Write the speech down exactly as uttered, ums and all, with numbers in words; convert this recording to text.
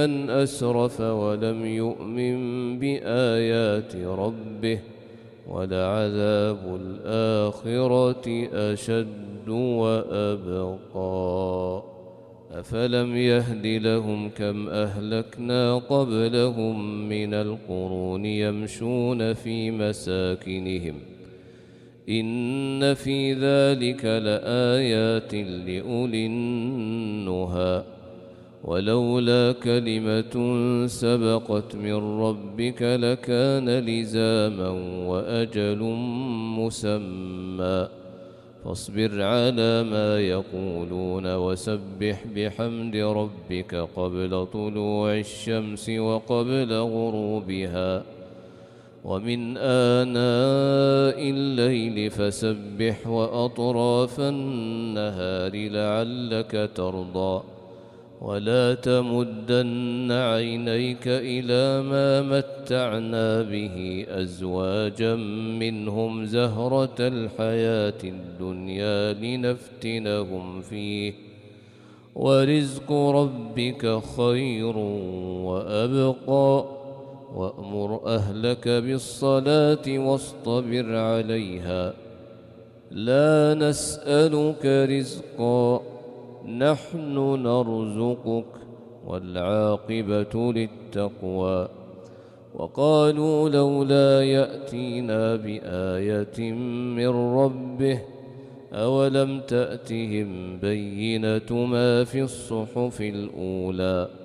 من أسرف ولم يؤمن بآيات ربه ولعذاب الآخرة أشد وأبقى. أفلم يهد لهم كم أهلكنا قبلهم من القرون يمشون في مساكنهم إن في ذلك لآيات لأولي النهى ولولا كلمة سبقت من ربك لكان لزاما وأجل مسمى فاصبر على ما يقولون وسبح بحمد ربك قبل طلوع الشمس وقبل غروبها ومن آناء الليل فسبح وأطراف النهار لعلك ترضى ولا تمدن عينيك إلى ما متعنا به أزواجا منهم زهرة الحياة الدنيا لنفتنهم فيه ورزق ربك خير وأبقى وأمر أهلك بالصلاة واصطبر عليها لا نسألك رزقا نحن نرزقك والعاقبة للتقوى. وقالوا لولا يأتينا بآية من ربه أولم تأتهم بينة ما في الصحف الأولى